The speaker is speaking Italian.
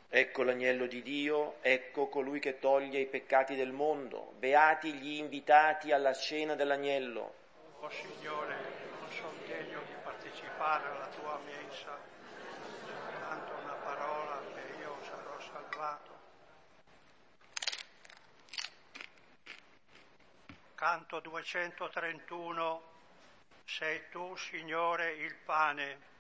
Ecco l'agnello di Dio, ecco colui che toglie i peccati del mondo. Beati gli invitati alla cena dell'agnello. O Signore, non sono degno di partecipare alla tua mensa, soltanto una parola che io sarò salvato. Canto 231. Sei tu, Signore, il pane.